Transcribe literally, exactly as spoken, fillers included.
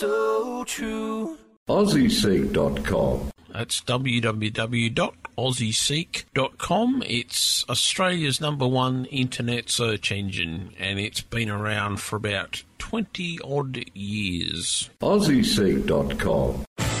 so true. Aussie Seek dot com. That's w w w dot aussie seek dot com. It's Australia's number one internet search engine, and it's been around for about twenty odd years. Aussie Seek dot com.